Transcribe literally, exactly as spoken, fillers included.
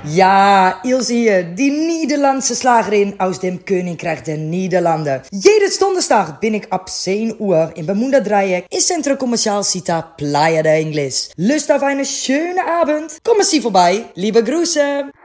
Ja, Ilse hier, die Nederlandse Slagerin aus dem Königreich der Niederlanden. Jedes Donderstag bin ich ab zehn Uhr im Bermuda-Dreieck im Centro Comercial Cita Playa de Ingles. Lust auf eine schöne Abend? Kommen Sie vorbei, liebe Grüße!